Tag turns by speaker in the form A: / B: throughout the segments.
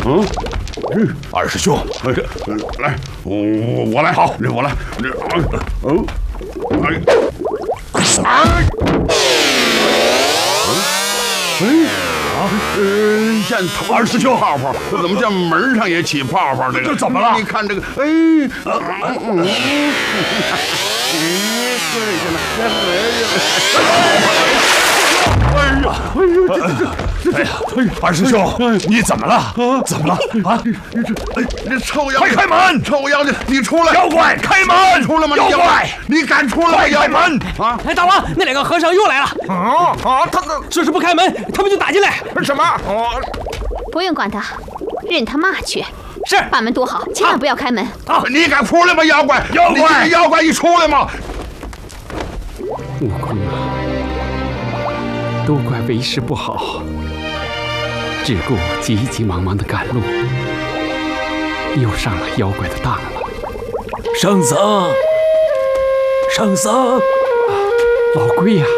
A: 二师兄，
B: 来，我来，
A: 好，
B: 我来，像二师兄泡泡，怎么像门上也起泡泡？
A: 这怎么了？
B: 你看这个，
A: 哎呀，二师兄，你怎么了？怎么了？啊！
B: 这臭妖，
A: 快开门！
B: 臭妖精，你出来！
A: 妖怪，开门！
B: 出来吗？
A: 妖怪，
B: 你敢出来吗？
A: 快开门！
B: 啊！
C: 哎，大王，那两个和尚又来了。
D: 他
C: 这是不开门，他们就打进来。
D: 什么？
E: 不用管他，任他骂去。
C: 是，
E: 把门堵好，千万不要开门。
B: 你敢出来吗？妖怪！
A: 妖怪！
B: 妖怪，你出来吗？
F: 悟空啊，都怪为师不好，只顾急急忙忙的赶路，又上了妖怪的当了。
G: 圣僧，圣僧，
F: 老龟呀！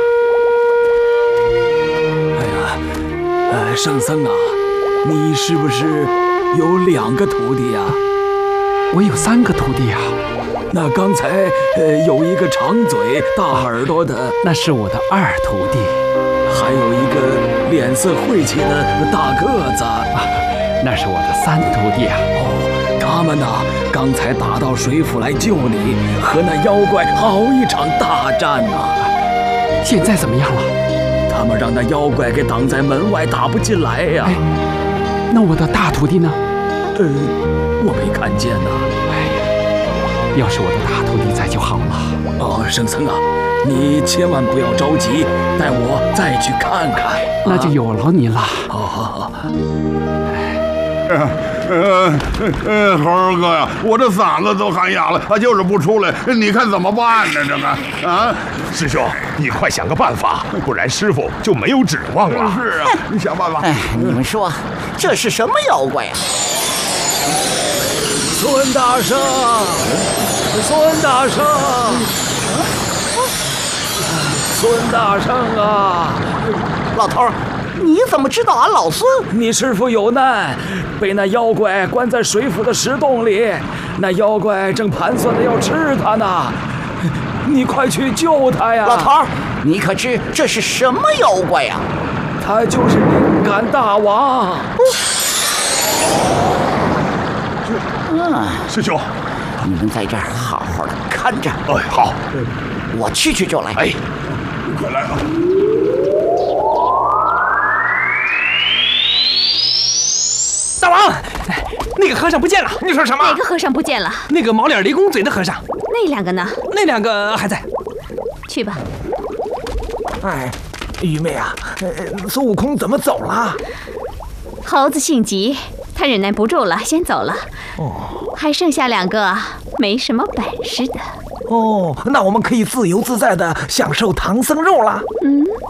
G: 圣僧啊，你是不是有2个徒弟呀？
F: 我有3个徒弟呀。
G: 那刚才有一个长嘴大耳朵的，
F: 那是我的2徒弟，
G: 还有一个脸色晦气的大个子，
F: 那是我的3徒弟啊。
G: 他们呐，刚才打到水府来救你，和那妖怪好一场大战呐。
F: 现在怎么样了？
G: 他们让那妖怪给挡在门外，打不进来呀。
F: 那我的大徒弟呢？
G: 我没看见呐。
F: 要是我的大徒弟在就好了。
G: 圣僧啊，你千万不要着急，带我再去看看。
F: 那就有劳您了。
G: 好。
B: 猴儿哥呀，我这嗓子都喊哑了，他就是不出来，你看怎么办呢？这个啊，
A: 师兄，你快想个办法，不然师傅就没有指望了。
B: 是啊，你想办法。
D: 哎，你们说这是什么妖怪啊？
G: 孙大圣，孙大圣，孙大圣啊！
D: 老头儿，你怎么知道俺老孙？
G: 你师父有难，被那妖怪关在水府的石洞里，那妖怪正盘算着要吃他呢。你快去救他呀！
D: 老头儿，你可知这是什么妖怪呀？
G: 他就是灵感大王。
A: 师兄，
D: 你们在这儿好好的看着。
A: 好，
D: 我去就来。
A: 哎，
B: 快来啊！
C: 大王，那个和尚不见了。
D: 你说什么？
E: 哪个和尚不见了？
C: 那个毛脸雷公嘴的和尚。
E: 那2个呢？
C: 那2个还在。
E: 去吧。
D: 哎，愚昧啊！孙悟空怎么走了？
E: 猴子性急，他忍耐不住了，先走了。还剩下2个没什么本事的。
D: 那我们可以自由自在的享受唐僧肉了。